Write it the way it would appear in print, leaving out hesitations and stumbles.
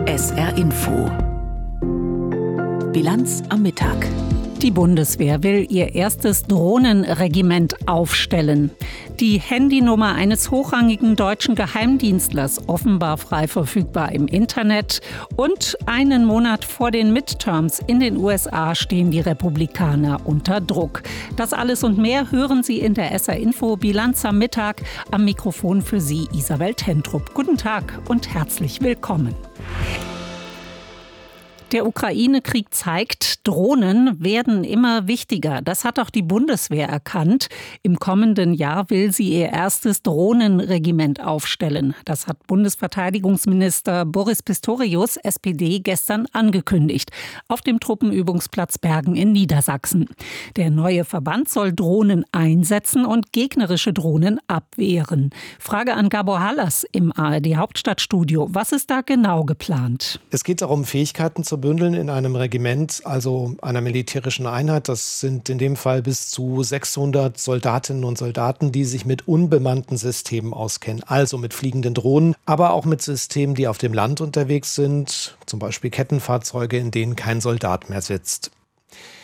SR Info. Bilanz am Mittag. Die Bundeswehr will ihr erstes Drohnenregiment aufstellen. Die Handynummer eines hochrangigen deutschen Geheimdienstlers offenbar frei verfügbar im Internet. Und einen Monat vor den Midterms in den USA stehen die Republikaner unter Druck. Das alles und mehr hören Sie in der SR Info Bilanz am Mittag. Am Mikrofon für Sie Isabel Tentrup. Guten Tag und herzlich willkommen. Der Ukraine-Krieg zeigt, Drohnen werden immer wichtiger. Das hat auch die Bundeswehr erkannt. Im kommenden Jahr will sie ihr erstes Drohnenregiment aufstellen. Das hat Bundesverteidigungsminister Boris Pistorius, SPD, gestern angekündigt. Auf dem Truppenübungsplatz Bergen in Niedersachsen. Der neue Verband soll Drohnen einsetzen und gegnerische Drohnen abwehren. Frage an Gabor Hallas im ARD-Hauptstadtstudio. Was ist da genau geplant? Es geht darum, Fähigkeiten zu bündeln in einem Regiment, also einer militärischen Einheit. Das sind in dem Fall bis zu 600 Soldatinnen und Soldaten, die sich mit unbemannten Systemen auskennen. Also mit fliegenden Drohnen, aber auch mit Systemen, die auf dem Land unterwegs sind. Zum Beispiel Kettenfahrzeuge, in denen kein Soldat mehr sitzt.